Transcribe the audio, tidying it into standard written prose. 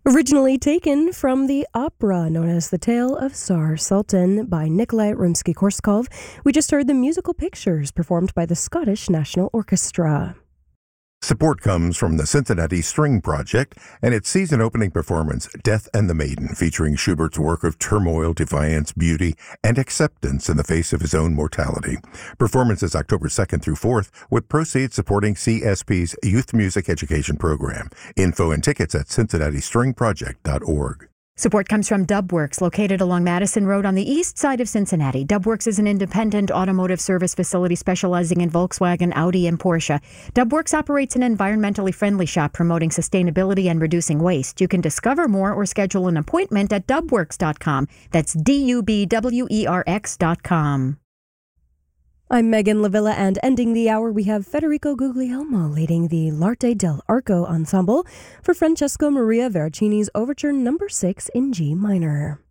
Originally taken from the opera known as The Tale of Tsar Sultan by Nikolai Rimsky-Korsakoff, we just heard the musical pictures performed by the Scottish National Orchestra. Support comes from the Cincinnati String Project and its season-opening performance, Death and the Maiden, featuring Schubert's work of turmoil, defiance, beauty, and acceptance in the face of his own mortality. Performance is October 2nd through 4th, with proceeds supporting CSP's Youth Music Education Program. Info and tickets at cincinnatistringproject.org. Support comes from Dubworks, located along Madison Road on the east side of Cincinnati. Dubworks is an independent automotive service facility specializing in Volkswagen, Audi, and Porsche. Dubworks operates an environmentally friendly shop promoting sustainability and reducing waste. You can discover more or schedule an appointment at dubworks.com. That's DUBWERX.com. I'm Megan Lavilla, and ending the hour, we have Federico Guglielmo leading the L'Arte dell'Arco Ensemble for Francesco Maria Veracini's Overture No. 6 in G minor.